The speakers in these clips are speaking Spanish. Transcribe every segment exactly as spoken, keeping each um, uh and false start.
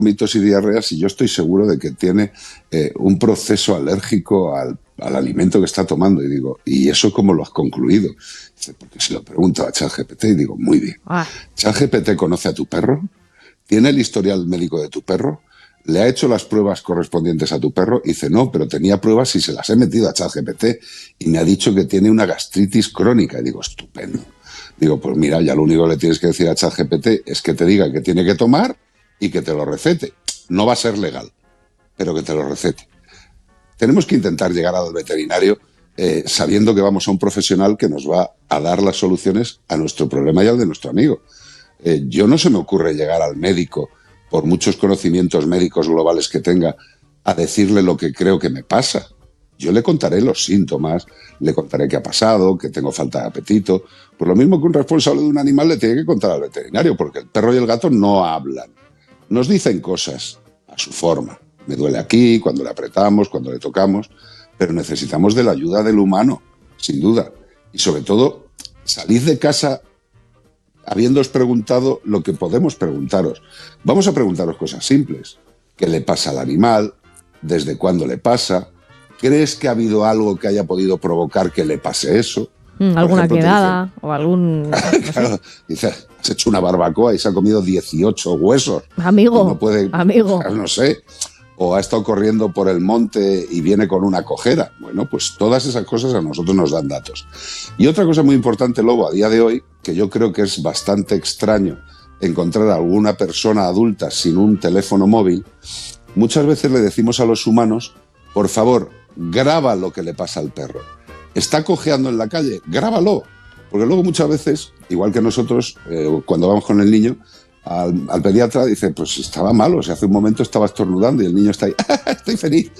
vómitos y diarreas y yo estoy seguro de que tiene eh, un proceso alérgico al, al alimento que está tomando. Y digo, ¿y eso cómo lo has concluido? Dice, porque se lo pregunto a ChatGPT y digo, muy bien. Ah. ¿ChatGPT conoce a tu perro? ¿Tiene el historial médico de tu perro? ¿Le ha hecho las pruebas correspondientes a tu perro? Y dice, no, pero tenía pruebas y se las he metido a ChatGPT y me ha dicho que tiene una gastritis crónica. Y digo, estupendo. Digo, pues mira, ya lo único que le tienes que decir a ChatGPT es que te diga que tiene que tomar y que te lo recete. No va a ser legal, pero que te lo recete. Tenemos que intentar llegar al veterinario eh, sabiendo que vamos a un profesional que nos va a dar las soluciones a nuestro problema y al de nuestro amigo. Eh, yo no se me ocurre llegar al médico, por muchos conocimientos médicos globales que tenga, a decirle lo que creo que me pasa. Yo le contaré los síntomas, le contaré qué ha pasado, que tengo falta de apetito. Pues lo mismo que un responsable de un animal le tiene que contar al veterinario, porque el perro y el gato no hablan. Nos dicen cosas a su forma. Me duele aquí, cuando le apretamos, cuando le tocamos, pero necesitamos de la ayuda del humano, sin duda. Y sobre todo, salid de casa habiéndoos preguntado lo que podemos preguntaros. Vamos a preguntaros cosas simples. ¿Qué le pasa al animal? ¿Desde cuándo le pasa? ¿Crees que ha habido algo que haya podido provocar que le pase eso? Mm, ¿Alguna ejemplo, quedada dicen, o algún...? Claro, dice, has hecho una barbacoa y se ha comido dieciocho huesos. Amigo, no puede, amigo. No sé. O ha estado corriendo por el monte y viene con una cojera. Bueno, pues todas esas cosas a nosotros nos dan datos. Y otra cosa muy importante, Lobo, a día de hoy, que yo creo que es bastante extraño encontrar a alguna persona adulta sin un teléfono móvil, muchas veces le decimos a los humanos, por favor, graba lo que le pasa al perro. ¿Está cojeando en la calle? Grábalo. Porque luego muchas veces, igual que nosotros, eh, cuando vamos con el niño, al, al pediatra dice, pues estaba malo, o sea, hace un momento estaba estornudando y el niño está ahí, estoy feliz.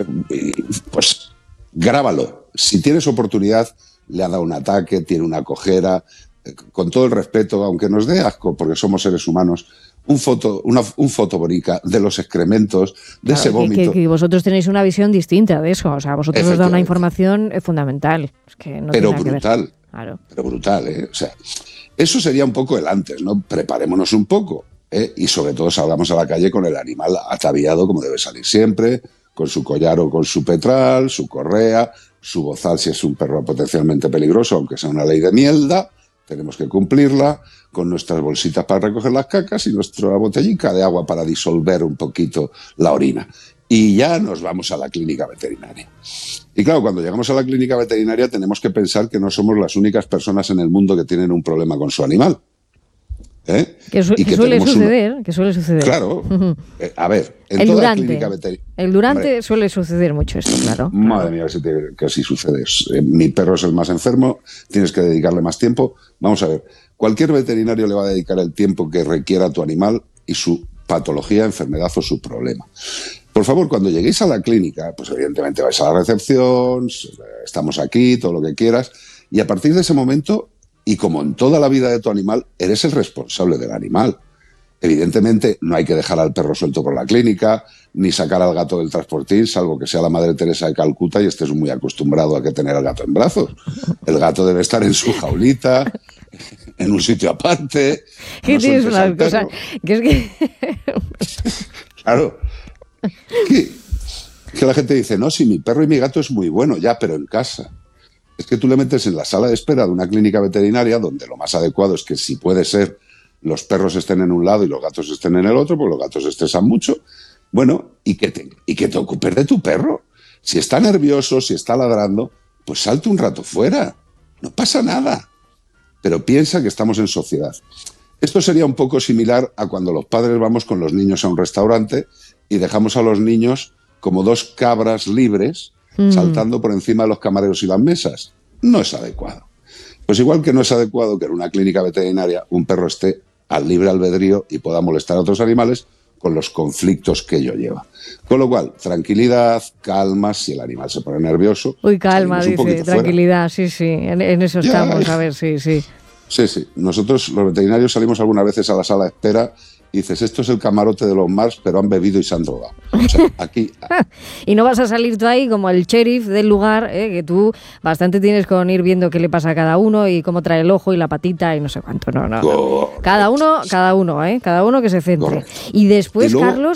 Y, pues grábalo. Si tienes oportunidad, le ha dado un ataque, tiene una cojera, eh, con todo el respeto, aunque nos dé asco, porque somos seres humanos, un foto, una un foto bonita de los excrementos, de claro, ese vómito. Que, que, que vosotros tenéis una visión distinta de eso, o sea, vosotros os da una información fundamental. Es que no pero tiene nada brutal, que ver. Claro. Pero brutal, ¿eh? O sea, eso sería un poco el antes, ¿no? Preparémonos un poco, ¿eh? Y sobre todo salgamos a la calle con el animal ataviado como debe salir siempre, con su collar o con su petral, su correa, su bozal si es un perro potencialmente peligroso, aunque sea una ley de mierda, tenemos que cumplirla, con nuestras bolsitas para recoger las cacas y nuestra botellica de agua para disolver un poquito la orina. Y ya nos vamos a la clínica veterinaria. Y claro, cuando llegamos a la clínica veterinaria tenemos que pensar que no somos las únicas personas en el mundo que tienen un problema con su animal. ¿Eh? Que, su- y que, que suele suceder, una... que suele suceder. Claro. eh, a ver, en el toda durante, clínica veterinaria... El durante Hombre, suele suceder mucho esto, claro. Madre mía, que, te, que así sucede. Eh, mi perro es el más enfermo, tienes que dedicarle más tiempo. Vamos a ver, cualquier veterinario le va a dedicar el tiempo que requiera a tu animal y su patología, enfermedad o su problema. Por favor, cuando lleguéis a la clínica, pues evidentemente vais a la recepción, estamos aquí, todo lo que quieras, y a partir de ese momento, y como en toda la vida de tu animal, eres el responsable del animal. Evidentemente, no hay que dejar al perro suelto por la clínica, ni sacar al gato del transportín, salvo que sea la Madre Teresa de Calcuta y estés muy acostumbrado a que tener al gato en brazos. El gato debe estar en su jaulita, en un sitio aparte. ¿Qué no tienes una cosa? Que es que... Claro. Que, que la gente dice, no, si mi perro y mi gato es muy bueno, ya, pero en casa. Es que tú le metes en la sala de espera de una clínica veterinaria donde lo más adecuado es que, si puede ser, los perros estén en un lado y los gatos estén en el otro, porque los gatos estresan mucho. Bueno, y que te, y que te ocupes de tu perro. Si está nervioso, si está ladrando, pues salte un rato fuera. No pasa nada. Pero piensa que estamos en sociedad. Esto sería un poco similar a cuando los padres vamos con los niños a un restaurante y dejamos a los niños como dos cabras libres mm. saltando por encima de los camareros y las mesas. No es adecuado. Pues igual que no es adecuado que en una clínica veterinaria un perro esté al libre albedrío y pueda molestar a otros animales con los conflictos que ello lleva. Con lo cual, tranquilidad, calma, si el animal se pone nervioso... Uy, calma, dice, tranquilidad, fuera. sí, sí, en, en eso ya, estamos, a ver, sí, sí. Sí, sí. Nosotros, los veterinarios, salimos algunas veces a la sala de espera y dices, esto es el camarote de los Mars, pero han bebido y se han drogado. O sea, aquí... Y no vas a salir tú ahí como el sheriff del lugar, ¿eh? Que tú bastante tienes con ir viendo qué le pasa a cada uno y cómo trae el ojo y la patita y no sé cuánto. No, no, no. Cada uno, cada uno, ¿eh? Cada uno que se centre. Correcto. Y después, y luego, Carlos,